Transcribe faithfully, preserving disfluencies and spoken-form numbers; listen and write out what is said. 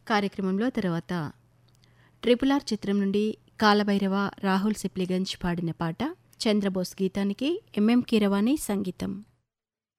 కార్యక్రమంలో తర్వాత triple R చిత్రం నుండి కాలభైరవ రాహుల్ సిప్లిగంజ్ పాడిన పాట చంద్రబోస్ గీతానికి ఎంఎం కీరవాణి సంగీతం.